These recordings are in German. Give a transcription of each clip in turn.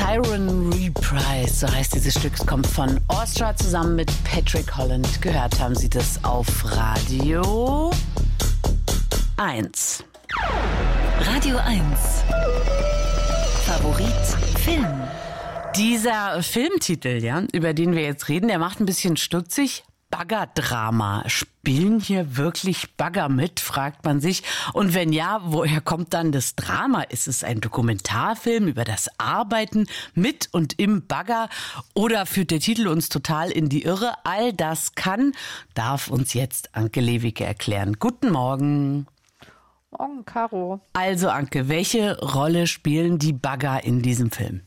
Siren Reprise, so heißt dieses Stück. Es kommt von Austria zusammen mit Patrick Holland. Gehört haben Sie das auf Radio 1. Radio 1. Favorit Film. Dieser Filmtitel, ja, über den wir jetzt reden, der macht ein bisschen stutzig. Baggerdrama. Spielen hier wirklich Bagger mit, fragt man sich. Und wenn ja, woher kommt dann das Drama? Ist es ein Dokumentarfilm über das Arbeiten mit und im Bagger? Oder führt der Titel uns total in die Irre? All das darf uns jetzt Anke Lewicke erklären. Guten Morgen. Morgen, Caro. Also Anke, welche Rolle spielen die Bagger in diesem Film?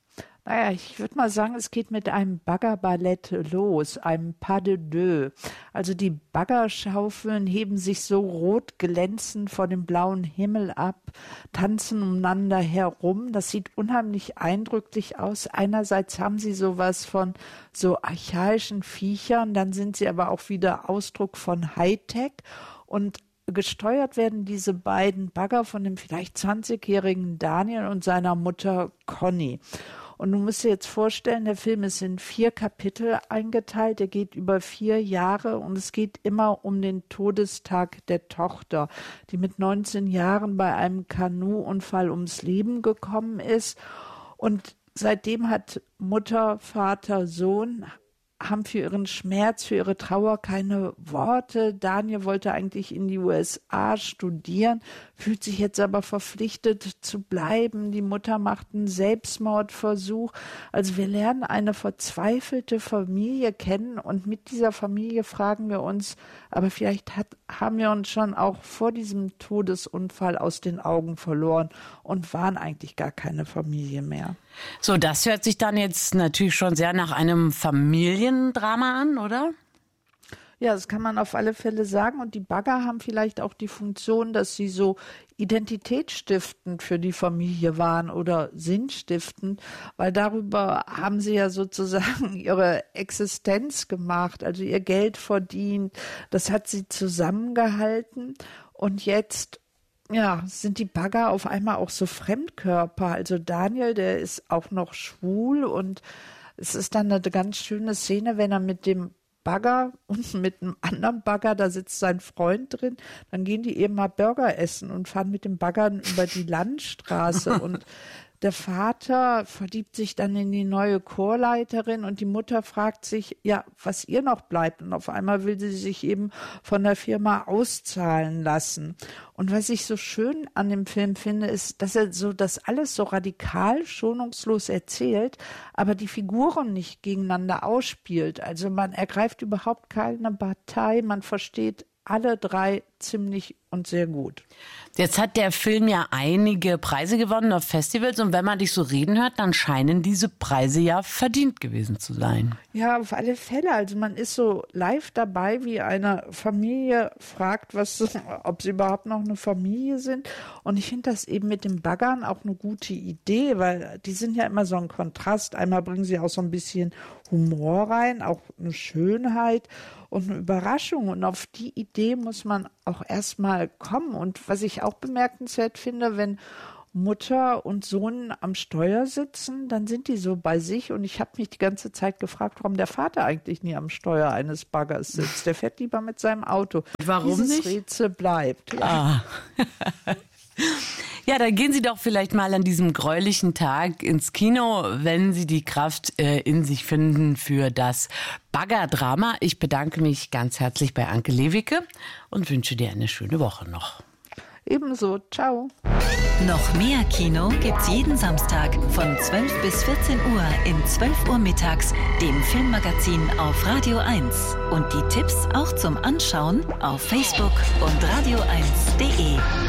Naja, ich würde mal sagen, es geht mit einem Baggerballett los, einem Pas de deux. Also die Baggerschaufeln heben sich so rot glänzend vor dem blauen Himmel ab, tanzen umeinander herum. Das sieht unheimlich eindrücklich aus. Einerseits haben sie sowas von so archaischen Viechern, dann sind sie aber auch wieder Ausdruck von Hightech. Und gesteuert werden diese beiden Bagger von dem vielleicht 20-jährigen Daniel und seiner Mutter Conny. Und du musst dir jetzt vorstellen, der Film ist in 4 Kapitel eingeteilt, der geht über 4 Jahre und es geht immer um den Todestag der Tochter, die mit 19 Jahren bei einem Kanuunfall ums Leben gekommen ist. Und seitdem hat Mutter, Vater, Sohn haben für ihren Schmerz, für ihre Trauer keine Worte. Daniel wollte eigentlich in die USA studieren, fühlt sich jetzt aber verpflichtet zu bleiben. Die Mutter macht einen Selbstmordversuch. Also wir lernen eine verzweifelte Familie kennen und mit dieser Familie fragen wir uns, aber vielleicht haben wir uns schon auch vor diesem Todesunfall aus den Augen verloren und waren eigentlich gar keine Familie mehr. So, das hört sich dann jetzt natürlich schon sehr nach einem Familiendrama an, oder? Ja, das kann man auf alle Fälle sagen. Und die Bagger haben vielleicht auch die Funktion, dass sie so identitätsstiftend für die Familie waren oder sinnstiftend, weil darüber haben sie ja sozusagen ihre Existenz gemacht, also ihr Geld verdient. Das hat sie zusammengehalten. Und jetzt sind die Bagger auf einmal auch so Fremdkörper. Also Daniel, der ist auch noch schwul und es ist dann eine ganz schöne Szene, wenn er mit dem Bagger und mit einem anderen Bagger, da sitzt sein Freund drin, dann gehen die eben mal Burger essen und fahren mit dem Baggern über die Landstraße und der Vater verliebt sich dann in die neue Chorleiterin und die Mutter fragt sich, ja, was ihr noch bleibt. Und auf einmal will sie sich eben von der Firma auszahlen lassen. Und was ich so schön an dem Film finde, ist, dass er so das alles so radikal, schonungslos erzählt, aber die Figuren nicht gegeneinander ausspielt. Also man ergreift überhaupt keine Partei, man versteht alle 3 ziemlich und sehr gut. Jetzt hat der Film ja einige Preise gewonnen auf Festivals und wenn man dich so reden hört, dann scheinen diese Preise ja verdient gewesen zu sein. Ja, auf alle Fälle. Also man ist so live dabei, wie eine Familie fragt, ob sie überhaupt noch eine Familie sind. Und ich finde das eben mit den Baggern auch eine gute Idee, weil die sind ja immer so ein Kontrast. Einmal bringen sie auch so ein bisschen Humor rein, auch eine Schönheit und eine Überraschung. Und auf die Idee muss man auch erstmal kommen. Und was ich auch bemerkenswert finde, wenn Mutter und Sohn am Steuer sitzen, dann sind die so bei sich. Und ich habe mich die ganze Zeit gefragt, warum der Vater eigentlich nie am Steuer eines Baggers sitzt. Der fährt lieber mit seinem Auto. Warum Dieses nicht? Rätsel bleibt. Ja. Ja, dann gehen Sie doch vielleicht mal an diesem gräulichen Tag ins Kino, wenn Sie die Kraft in sich finden für das Baggerdrama. Ich bedanke mich ganz herzlich bei Anke Lewicke und wünsche dir eine schöne Woche noch. Ebenso. Ciao. Noch mehr Kino gibt's jeden Samstag von 12 bis 14 Uhr in 12 Uhr mittags, dem Filmmagazin auf Radio 1. Und die Tipps auch zum Anschauen auf Facebook und radio1.de.